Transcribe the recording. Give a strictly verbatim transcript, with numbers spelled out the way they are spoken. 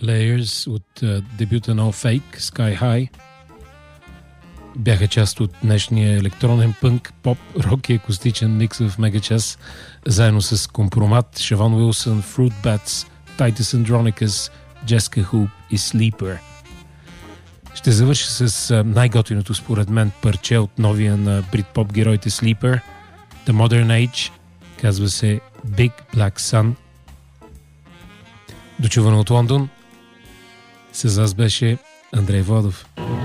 Layers от uh, дебюта на No Fake, Sky High. Бяха част от днешния електронен пънк, поп, рок и акустичен микс в Мегачас, заедно с Компромат, Шавон Уилсън, Fruit Bats, Titus Andronicus, Jessica Hoop и Sleeper. Ще завърша с uh, най-готиното според мен парче от новия на брит-поп героите Sleeper, The Modern Age, казва се Big Black Sun. Дочувано от Лондон, с вас беше Андрей Владов.